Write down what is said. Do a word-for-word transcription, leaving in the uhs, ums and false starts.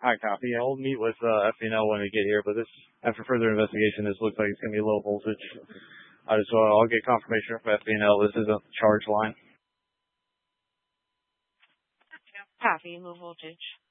Hi, copy. Yeah, we'll meet with uh, F P and L when we get here, but this, after further investigation, this looks like it's going to be low voltage. I just, uh, I'll get confirmation from F P and L. This is a charge line. Copy, low voltage.